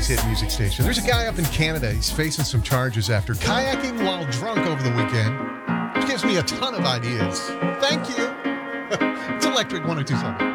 Country's hit music station. There's a guy up in Canada. He's facing some charges after kayaking while drunk over the weekend, which gives me a ton of ideas. Thank you. It's Electric 102.7.